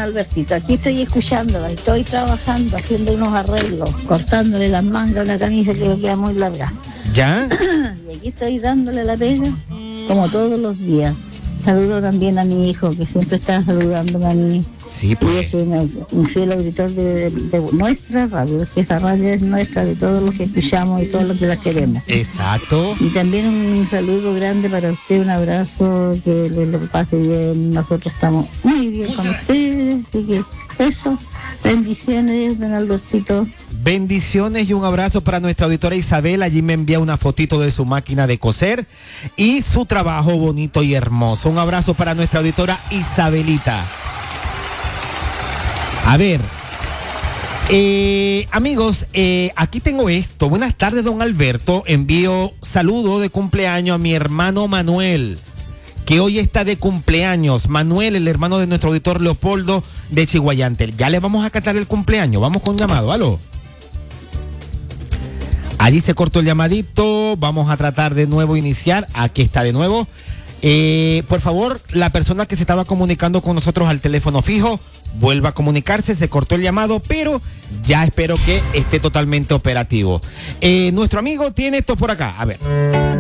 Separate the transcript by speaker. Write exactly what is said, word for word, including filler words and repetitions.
Speaker 1: Albertito, aquí estoy escuchándola, estoy trabajando, haciendo unos arreglos, cortándole las mangas a una camisa que me queda muy larga.
Speaker 2: ¿Ya?
Speaker 1: Y aquí estoy dándole la pega, como todos los días. Saludo también a mi hijo, que siempre está saludándome a mí.
Speaker 2: Sí, pues.
Speaker 1: Yo soy una, un fiel auditor de, de, de nuestra radio, porque esa radio es nuestra, de todos los que escuchamos y todos los que la queremos.
Speaker 2: Exacto.
Speaker 1: Y también un saludo grande para usted, un abrazo, que le, le pase bien. Nosotros estamos muy bien con ustedes, así que eso, bendiciones, don Albertito.
Speaker 2: Bendiciones y un abrazo para nuestra auditora Isabel. Allí me envía una fotito de su máquina de coser y su trabajo bonito y hermoso. Un abrazo para nuestra auditora Isabelita. A ver, eh, amigos, eh, aquí tengo esto. Buenas tardes, don Alberto. Envío saludo de cumpleaños a mi hermano Manuel, que hoy está de cumpleaños. Manuel, el hermano de nuestro auditor Leopoldo de Chiguayante. Ya le vamos a cantar el cumpleaños. Vamos con llamado, ¿aló? Allí se cortó el llamadito. Vamos a tratar de nuevo iniciar. Aquí está de nuevo. Eh, por favor, la persona que se estaba comunicando con nosotros al teléfono fijo, vuelva a comunicarse. Se cortó el llamado, pero ya espero que esté totalmente operativo. Eh, nuestro amigo tiene esto por acá. A ver.